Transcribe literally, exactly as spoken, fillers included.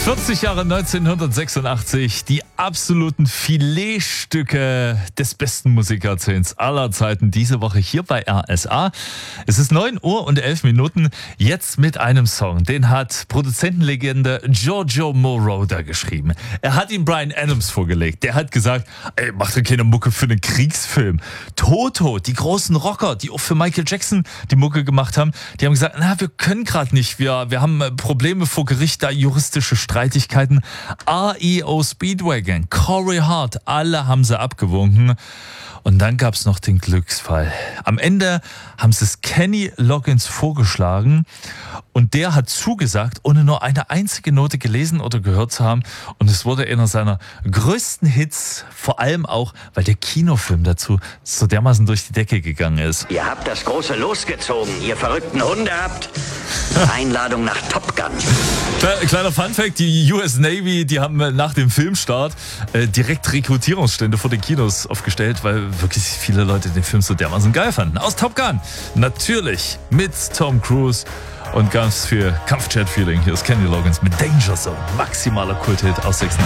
vierzig Jahre neunzehnhundertsechsundachtzig, die absoluten Filetstücke des besten Musikjahrzehnts aller Zeiten. Diese Woche hier bei R S A. Es ist neun Uhr und elf Minuten. Jetzt mit einem Song. Den hat Produzentenlegende Giorgio Moroder geschrieben. Er hat ihm Bryan Adams vorgelegt. Der hat gesagt, ey, mach doch keine Mucke für einen Kriegsfilm. Toto, die großen Rocker, die auch für Michael Jackson die Mucke gemacht haben, die haben gesagt, na, wir können gerade nicht. Wir, wir haben Probleme vor Gericht, da juristische Streitigkeiten. R E O Speedwagon, Corey Hart, alle haben sie abgewunken. Und dann gab es noch den Glücksfall. Am Ende haben sie es Kenny Loggins vorgeschlagen und der hat zugesagt, ohne nur eine einzige Note gelesen oder gehört zu haben. Und es wurde einer seiner größten Hits, vor allem auch, weil der Kinofilm dazu so dermaßen durch die Decke gegangen ist. Ihr habt das große losgezogen, ihr verrückten Hunde habt. Einladung nach Top Gun. Kleiner Funfact, die U S Navy, die haben nach dem Filmstart äh, direkt Rekrutierungsstände vor den Kinos aufgestellt, weil wirklich viele Leute den Film so dermaßen geil fanden. Aus Top Gun, natürlich mit Tom Cruise und ganz viel Kampfjet-Feeling. Hier ist Kenny Loggins mit Danger Zone, maximaler Kulthit aus sechsundachtzig.